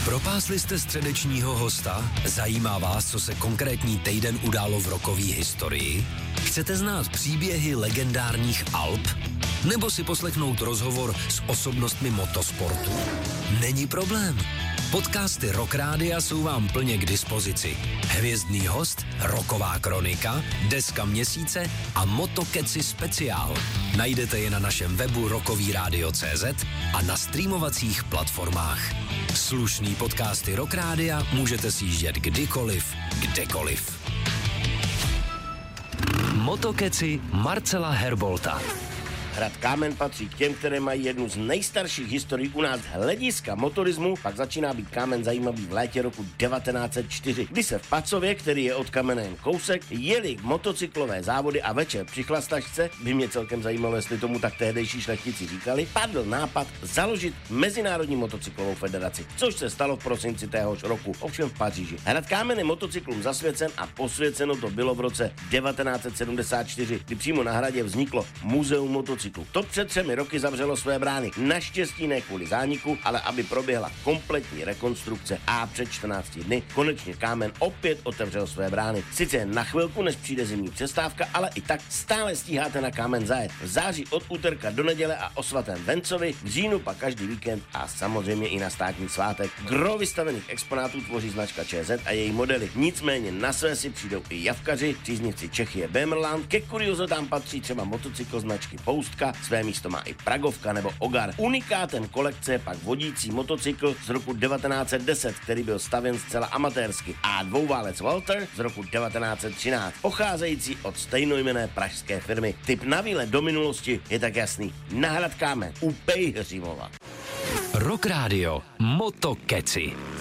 Propásli jste středečního hosta? Zajímá vás, co se konkrétní týden událo v rockové historii? Chcete znát příběhy legendárních Alp? Nebo si poslechnout rozhovor s osobnostmi motosportu? Není problém. Podcasty Rock Rádia jsou vám plně k dispozici. Hvězdný host, rocková kronika, deska měsíce a Motokeci speciál. Najdete je na našem webu rockovyradio.cz a na streamovacích platformách. Slušný podcasty Rock Rádia můžete sjíždět kdykoliv, kdekoliv. Motokeci Marcela Herbolta. Hrad Kámen patří k těm, které mají jednu z nejstarších historií u nás hlediska motorismu, pak začíná být Kámen zajímavý v létě roku 1904, kdy se v Pacově, který je od Kamene jen kousek, jeli motocyklové závody a večer při chlastačce, by mě celkem zajímalo, jestli tomu tak tehdejší šlechtici říkali, padl nápad založit Mezinárodní motocyklovou federaci, což se stalo v prosinci téhož roku, ovšem v Paříži. Hrad Kámen je motocyklům zasvěcen a posvěceno to bylo v roce 1974, kdy přímo na hradě vzniklo Muzeum motocyklů. To před 3 roky zavřelo své brány. Naštěstí ne kvůli zániku, ale aby proběhla kompletní rekonstrukce a před 14 dny konečně Kámen opět otevřel své brány. Sice jen na chvilku, než přijde zimní přestávka, ale i tak stále stíháte na Kámen zajet. V září od úterka do neděle a o svatém Vencovi, v říjnu pak každý víkend a samozřejmě i na státní svátek. Gro vystavených exponátů tvoří značka ČZ a její modely. Nicméně na své si přijdou i javkaři, příznivci Čechy Böhmerland, ke kuriozotám patří třeba motocykl značky Poustka, své místo má i Pragovka nebo Ogar. Unikátem kolekce je pak vodící motocykl z roku 1910, který byl stavěn zcela amatérsky, a dvouválec Walter z roku 1913, pocházející od stejnojmenné pražské firmy. Tip na výlet do minulosti je tak jasný. Na Hrad Kámen u Pejhřimova. Rock Radio Motokeci.